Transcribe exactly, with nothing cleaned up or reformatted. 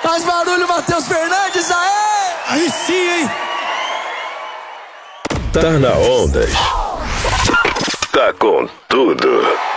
Faz barulho, Matheus Fernandes, aê! Aí sim, hein? Tá na onda. Tá com tudo.